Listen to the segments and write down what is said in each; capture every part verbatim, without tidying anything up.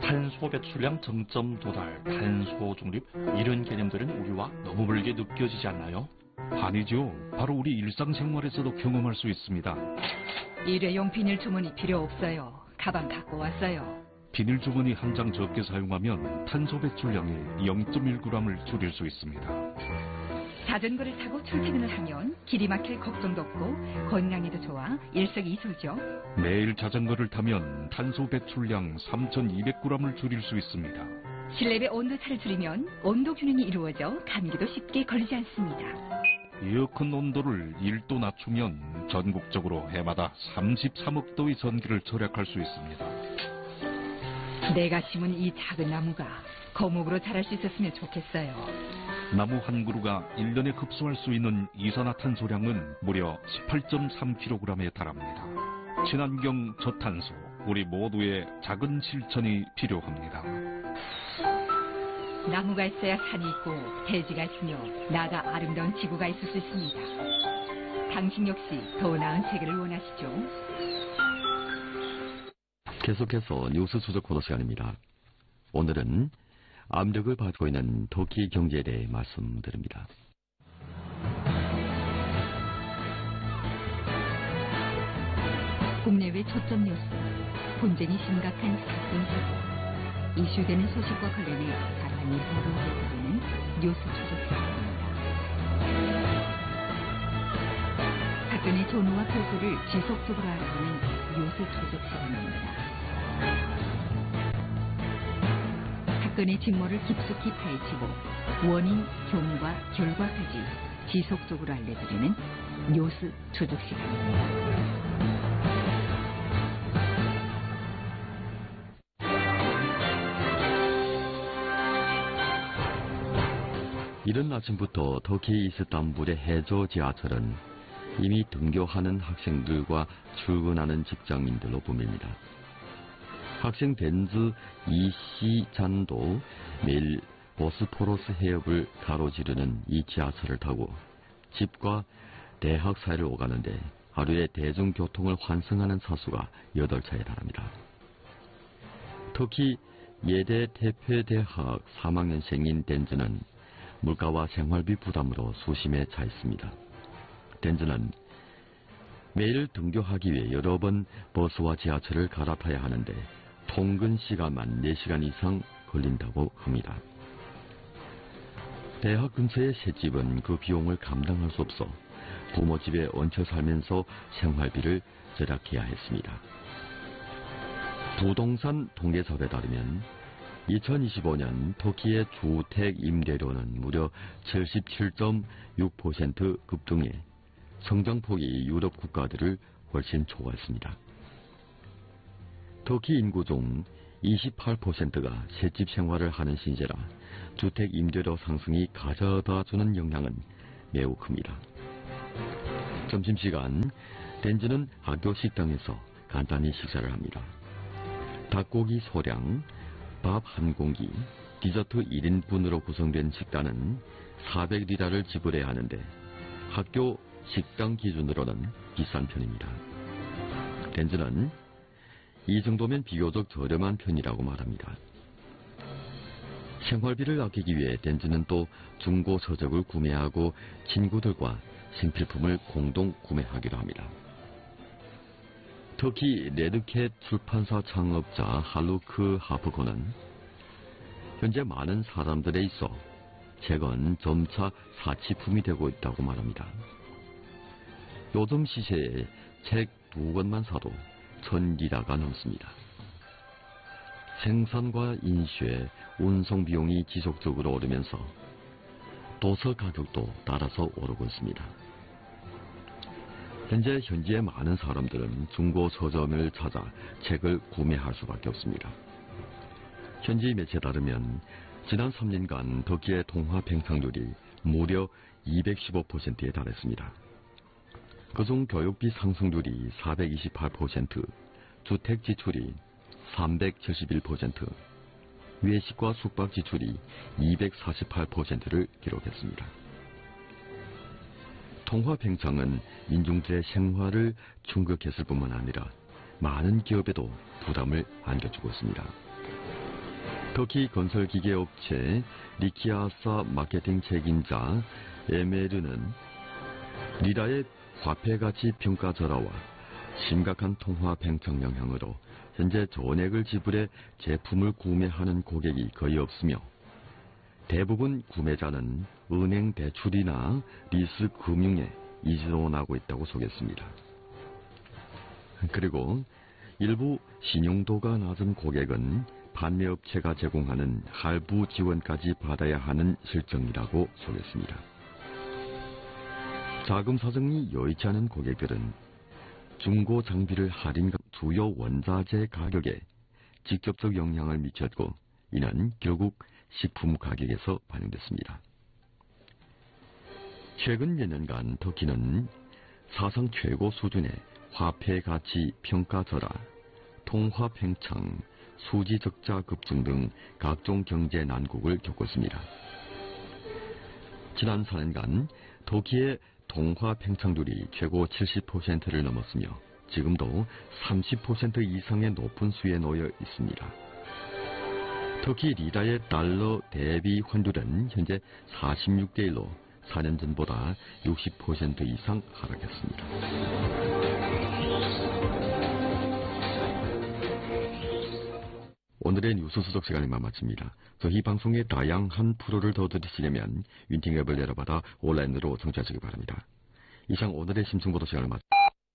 탄소 배출량 정점 도달, 탄소 중립 이런 개념들은 우리와 너무 멀게 느껴지지 않나요? 아니죠. 바로 우리 일상생활에서도 경험할 수 있습니다. 일회용 비닐 주머니 필요 없어요. 가방 갖고 왔어요. 비닐 주머니 한 장 적게 사용하면 탄소 배출량의 영 점 일 그램을 줄일 수 있습니다. 자전거를 타고 출퇴근을 하면 길이 막힐 걱정도 없고 건강에도 좋아 일석이조죠. 매일 자전거를 타면 탄소 배출량 삼천이백 그램을 줄일 수 있습니다. 실내의 온도차를 줄이면 온도 균형이 이루어져 감기도 쉽게 걸리지 않습니다. 에어컨 온도를 일 도 낮추면 전국적으로 해마다 삼십삼억 도의 전기를 절약할 수 있습니다. 내가 심은 이 작은 나무가 거목으로 자랄 수 있었으면 좋겠어요. 나무 한 그루가 일 년에 흡수할 수 있는 이산화탄소량은 무려 십팔 점 삼 킬로그램에 달합니다. 친환경 저탄소, 우리 모두의 작은 실천이 필요합니다. 나무가 있어야 산이 있고 대지가 있으며 나가 아름다운 지구가 있을 수 있습니다. 당신 역시 더 나은 세계를 원하시죠? 계속해서 뉴스 수적 코너 시간입니다. 오늘은 압력을 받고 있는 터키 경제에 대해 말씀드립니다. 국내외 초점 뉴스, 분쟁이 심각한 사건 사고, 이슈되는 소식과 관련해 다양히 보도되는 뉴스 추적 시간입니다. 사건의 전후와 결과를 지속적으로 알아보는 뉴스 추적 시간입니다. 사건의 직모를 깊숙이 파헤치고 원인, 경과, 결과까지 지속적으로 알려드리는 뉴스 추적 시간입니다. 이른 아침부터 터키 이스탄불의 해저 지하철은 이미 등교하는 학생들과 출근하는 직장인들로 붐빕니다. 학생 벤즈 이씨 잔도 매일 보스포러스 해협을 가로지르는 이 지하철을 타고 집과 대학 사이를 오가는데 하루에 대중교통을 환승하는 사수가 여덟 차에 달합니다. 터키 예대 테페대학 삼 학년생인 덴즈는 물가와 생활비 부담으로 수심에 차 있습니다. 덴즈는 매일 등교하기 위해 여러 번 버스와 지하철을 갈아타야 하는데 통근 시간만 네 시간 이상 걸린다고 합니다. 대학 근처의 셋집은 그 비용을 감당할 수 없어 부모 집에 얹혀 살면서 생활비를 절약해야 했습니다. 부동산 통계사업에 따르면 이천이십오 년 터키의 주택 임대료는 무려 칠십칠 점 육 퍼센트 급등해 성장폭이 유럽 국가들을 훨씬 초과했습니다. 터키 인구 중 이십팔 퍼센트가 새집 생활을 하는 신세라 주택 임대료 상승이 가져다주는 영향은 매우 큽니다. 점심시간 덴즈는 학교 식당에서 간단히 식사를 합니다. 닭고기 소량, 밥 한 공기, 디저트 일 인분으로 구성된 식단은 사백 리라를 지불해야 하는데 학교 식당 기준으로는 비싼 편입니다. 덴즈는 이 정도면 비교적 저렴한 편이라고 말합니다. 생활비를 아끼기 위해 덴즈는 또 중고 서적을 구매하고 친구들과 생필품을 공동 구매하기도 합니다. 터키 레드캣 출판사 창업자 할루크 하프코는 현재 많은 사람들에 있어 책은 점차 사치품이 되고 있다고 말합니다. 요즘 시세에 책 두 권만 사도 천 리라가 넘습니다. 생산과 인쇄, 운송 비용이 지속적으로 오르면서 도서 가격도 따라서 오르고 있습니다. 현재 현지의 많은 사람들은 중고 서점을 찾아 책을 구매할 수밖에 없습니다. 현지 매체에 따르면 지난 삼 년간 터키의 통화 팽창률이 무려 이백십오 퍼센트에 달했습니다. 그중 교육비 상승률이 사백이십팔 퍼센트, 주택 지출이 삼백칠십일 퍼센트, 외식과 숙박 지출이 이백사십팔 퍼센트를 기록했습니다. 통화 팽창은 민중들의 생활을 충격했을 뿐만 아니라 많은 기업에도 부담을 안겨주고 있습니다. 터키 건설기계업체 리키아사 마케팅 책임자 에메르는 리라의 화폐가치 평가 절하와 심각한 통화 팽창 영향으로 현재 전액을 지불해 제품을 구매하는 고객이 거의 없으며 대부분 구매자는 은행 대출이나 리스 금융에 의존하고 있다고 소개했습니다. 그리고 일부 신용도가 낮은 고객은 판매업체가 제공하는 할부 지원까지 받아야 하는 실정이라고 소개했습니다. 자금 사정이 여의치 않은 고객들은 중고 장비를 할인 주요 원자재 가격에 직접적 영향을 미쳤고 이는 결국 식품 가격에서 반영됐습니다. 최근 몇 년간 터키는 사상 최고 수준의 화폐 가치 평가 절하, 통화 팽창, 수지 적자 급증 등 각종 경제 난국을 겪었습니다. 지난 사 년간 터키의 통화 팽창률이 최고 칠십 퍼센트를 넘었으며 지금도 삼십 퍼센트 이상의 높은 수에 놓여 있습니다. 터키 리라의 달러 대비 환율은 현재 사십육 대 일로 사 년 전보다 육십 퍼센트 이상 하락했습니다. 오늘의 뉴스 수석 시간을 마칩니다. 저희 방송의 다양한 프로를 더 들으시려면 윈팅 앱을 내려받아 온라인으로 청취하시기 바랍니다. 이상 오늘의 심층보도 시간을 마칩니다.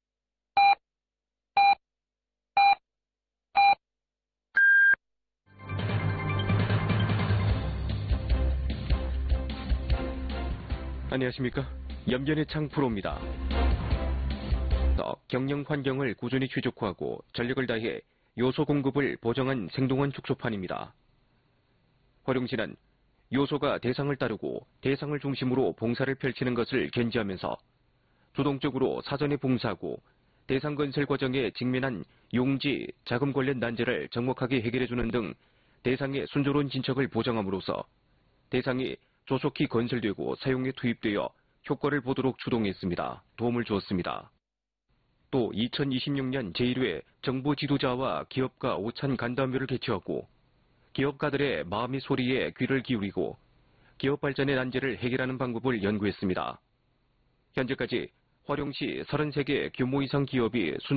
안녕하십니까. 염전의 창 프로입니다. 경영 환경을 꾸준히 최적화하고 전력을 다해 요소 공급을 보장한 생동한 축소판입니다. 화룡시는 요소가 대상을 따르고 대상을 중심으로 봉사를 펼치는 것을 견지하면서 주동적으로 사전에 봉사하고 대상 건설 과정에 직면한 용지, 자금 관련 난제를 정확하게 해결해주는 등 대상의 순조로운 진척을 보장함으로써 대상이 조속히 건설되고 사용에 투입되어 효과를 보도록 주동했습니다. 도움을 주었습니다. 또 이천이십육 년 제일 회 정부 지도자와 기업가 오찬 간담회를 개최하고 기업가들의 마음의 소리에 귀를 기울이고 기업 발전의 난제를 해결하는 방법을 연구했습니다. 현재까지 화룡시 서른세 개 규모 이상 기업이 순